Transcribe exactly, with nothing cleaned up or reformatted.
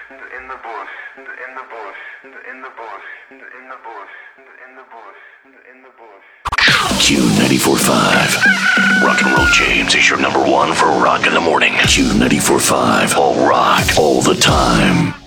in the bush, in the bush, in the bush, in the bush, in the bush, in the bush. Q ninety-four point five. Rock and Roll James is your number one for rock in the morning. Q ninety-four point five. All rock, all the time.